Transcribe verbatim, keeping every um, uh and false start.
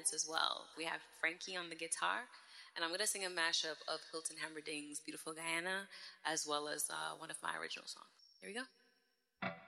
performance as well. We have Frankie on the guitar, and I'm going to sing a mashup of Hilton Hamberding's Beautiful Guyana, as well as uh, one of my original songs. Here we go.